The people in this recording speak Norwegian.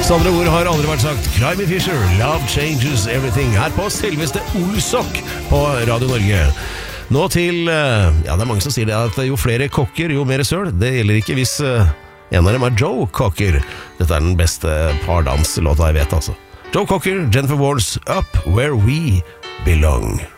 Andre ord har aldri vært sagt. Climby Fisher, Love Changes Everything, her på selveste Olsok på Radio Norge. Nå til, det er mange som sier det, at jo flere kokker, jo mer søl. Det gjelder ikke hvis en av dem er Joe Cocker. Dette er den beste pardanslåta jeg vet, altså. Joe Cocker, Jennifer Warnes, Up Where We Belong.